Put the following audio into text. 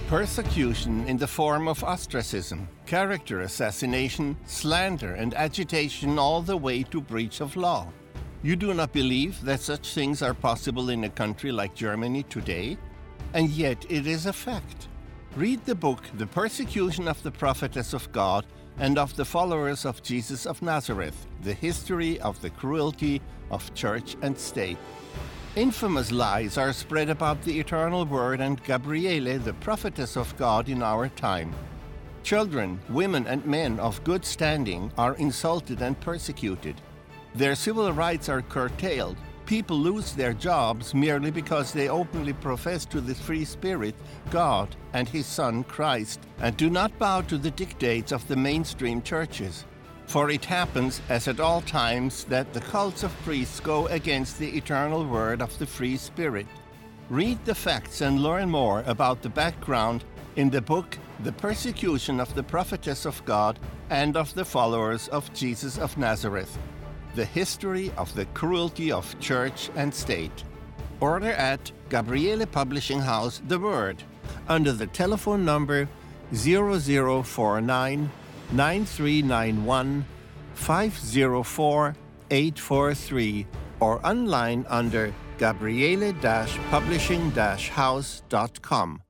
Persecution in the form of ostracism, character assassination, slander, and agitation all the way to breach of law. You do not believe that such things are possible in a country like Germany today? And yet it is a fact. Read the book The Persecution of the Prophetess of God and of the Followers of Jesus of Nazareth, The History of the Cruelty of Church and State. Infamous lies are spread about the eternal Word and Gabriele, the prophetess of God in our time. Children, women, and men of good standing are insulted and persecuted. Their civil rights are curtailed. People lose their jobs merely because they openly profess to the free spirit, God, and His Son, Christ, and do not bow to the dictates of the mainstream churches. For it happens, as at all times, that the cults of priests go against the eternal word of the free spirit. Read the facts and learn more about the background in the book The Persecution of the Prophetess of God and of the Followers of Jesus of Nazareth, The History of the Cruelty of Church and State. Order at Gabriele Publishing House, The Word, under the telephone number 0049 9391 504 843 or online under gabriele-publishing-house.com.